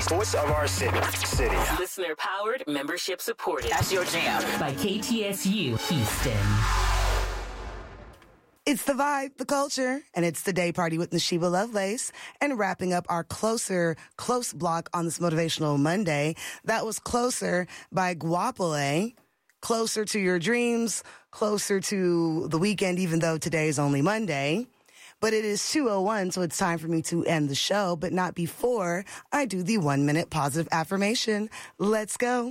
Voice of our city. Listener powered, membership supported. That's your jam. By KTSU Houston. It's the vibe, the culture, and it's the day party with Nashiba Lovelace. And wrapping up our close block on this Motivational Monday, that was Closer by Guapole. Closer to your dreams, closer to the weekend, even though today is only Monday. But it is 2:01, so it's time for me to end the show, but not before I do the 1-minute positive affirmation. Let's go.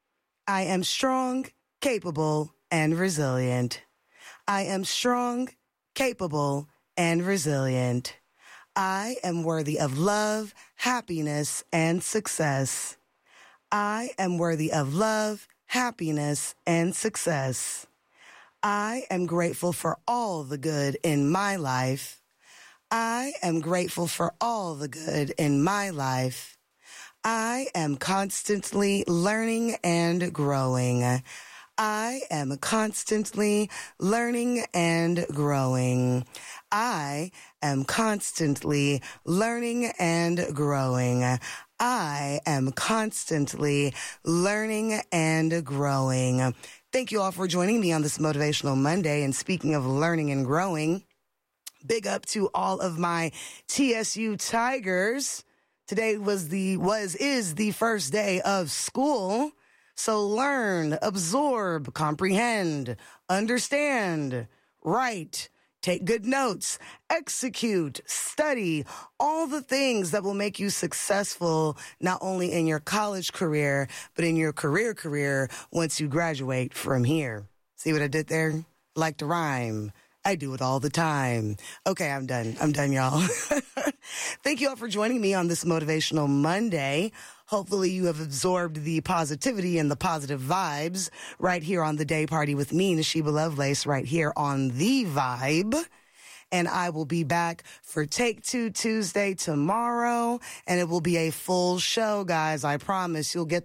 I am strong, capable, and resilient. I am strong, capable, and resilient. I am worthy of love, happiness, and success. I am worthy of love, happiness, and success. I am grateful for all the good in my life. I am grateful for all the good in my life. I am constantly learning and growing. I am constantly learning and growing. I am constantly learning and growing. I am constantly learning and growing. Thank you all for joining me on this Motivational Monday. And speaking of learning and growing, big up to all of my TSU Tigers. Today is the first day of school. So learn, absorb, comprehend, understand, write, take good notes, execute, study, all the things that will make you successful, not only in your college career, but in your career once you graduate from here. See what I did there? Like to rhyme. I do it all the time. Okay, I'm done. Y'all. Thank you all for joining me on this Motivational Monday. Hopefully you have absorbed the positivity and the positive vibes right here on the day party with me, Nashiba Lovelace, right here on The Vibe. And I will be back for Take Two Tuesday tomorrow, and it will be a full show, guys. I promise you'll get